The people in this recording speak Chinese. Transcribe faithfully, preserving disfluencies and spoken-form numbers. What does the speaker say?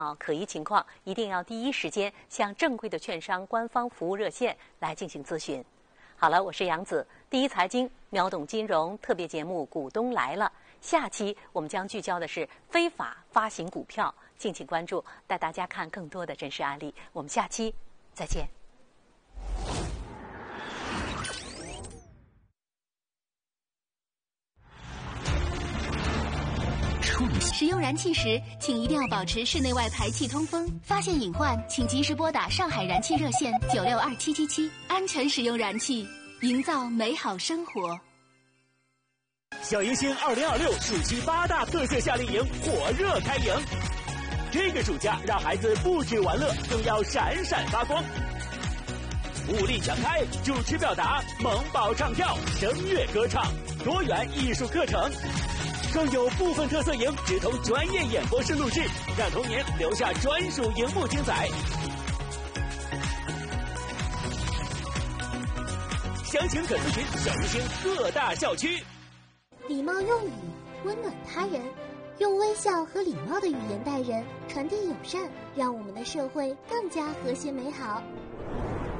可疑情况，一定要第一时间向正规的券商官方服务热线来进行咨询。好了，我是杨子，第一财经秒懂金融特别节目《股东来了》，下期我们将聚焦的是非法发行股票，敬请关注，带大家看更多的真实案例。我们下期再见。 使用燃气时，请一定要保持室内外排气通风。发现隐患，请及时拨打上海燃气热线九六二七七七，安全使用燃气，营造美好生活。 小迎新二零二六暑期八大特色夏令营火热开营，这个暑假让孩子不止玩乐，更要闪闪发光。物力强开，主持表达，萌宝唱跳，声乐歌唱，多元艺术课程。更有部分特色营直通专业演播室录制，让童年留下专属荧幕精彩。详情可咨询小明星各大校区。 礼貌用语，温暖他人，用微笑和礼貌的语言待人，传递友善，让我们的社会更加和谐美好。